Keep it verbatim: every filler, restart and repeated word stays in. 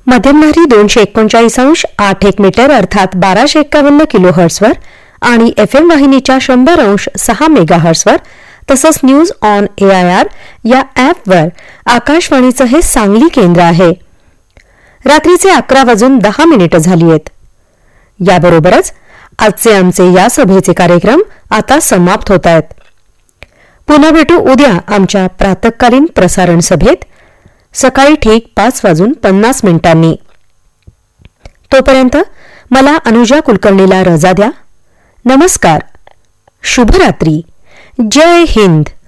मध्यमलहरी दोनशे एकोणचाळीस अंश आठ एक मीटर अर्थात बाराशे एक्कावन्न किलो हर्ट्सवर आणि एफ एम वाहिनीच्या शंभर अंश सहा मेगा हर्ट्सवर तसंच news on A I R या ॲपवर आकाशवाणीचं हे सांगली केंद्र आहे. रात्रीचे अकरा वाजून दहा मिनिटं झाली आहेत. याबरोबरच आजचे आमचे या सभेचे कार्यक्रम आता समाप्त होत आहेत. पुन्हा भेटू उद्या आमच्या प्रातःकालीन प्रसारण सभेत सकाळी ठीक पाच वाजून पन्नास मिनिटांनी. तोपर्यंत मला अनुजा कुलकर्णीला रजा द्या. नमस्कार. शुभरात्री. जय हिंद.